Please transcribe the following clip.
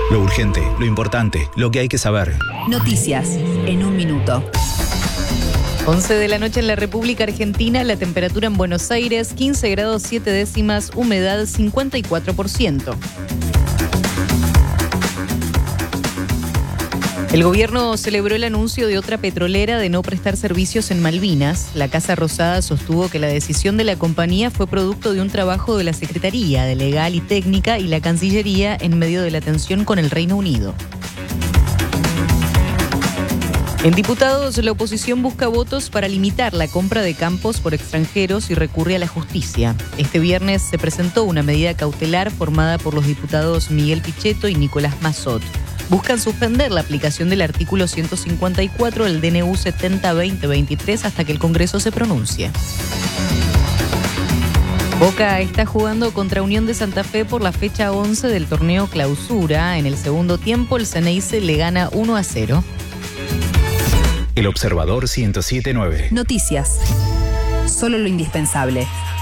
Lo urgente, lo importante, lo que hay que saber. Noticias en un minuto. 11 de la noche en la República Argentina, la temperatura en Buenos Aires, 15 grados 7 décimas, humedad 54%. El gobierno celebró el anuncio de otra petrolera de no prestar servicios en Malvinas. La Casa Rosada sostuvo que la decisión de la compañía fue producto de un trabajo de la Secretaría de Legal y Técnica y la Cancillería en medio de la tensión con el Reino Unido. En diputados, la oposición busca votos para limitar la compra de campos por extranjeros y recurre a la justicia. Este viernes se presentó una medida cautelar formada por los diputados Miguel Pichetto y Nicolás Massot. Buscan suspender la aplicación del artículo 154 del DNU 70-2023 hasta que el Congreso se pronuncie. Boca está jugando contra Unión de Santa Fe por la fecha 11 del torneo Clausura. En el segundo tiempo, el Ceneice le gana 1-0. El Observador 107.9. Noticias. Solo lo indispensable.